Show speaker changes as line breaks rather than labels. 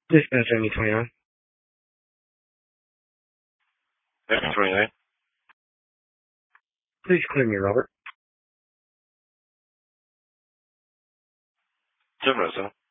Dispatch 7029.
Yeah, 29.
Please clear me, Robert.
707.